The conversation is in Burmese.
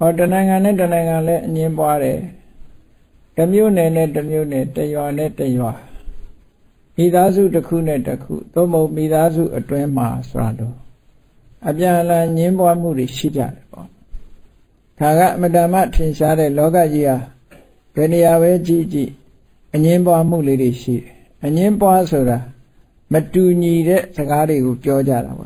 တဏ္ဍာနဲ့တဏ္ဍာလည်းအငင်းပွားတယ်တစ်မျိုးနယ်နဲ့တစ်မျိုးနယ်တရွာနဲ့တရွာမိသားစုတစ်ခုနဲ့တစ်ခုသို့မဟုတ်မိသားစုအတွင်းမှာဆိုတာတော့အပြန်အလှန်ငင်းပွားမှုတွေရှိကြတယ်ပေါ့ဒါကအမတ္တမထင်ရှားတဲ့လောကကြီးဟာဘယ်နေရာပဲကြည့်ကြည့်အငင်းပွားမှုလေးတွေရှိတယ်အငင်းပွားဆိုတာမတူညီတဲ့စကားတွေကိုပြောကြတာပေါ့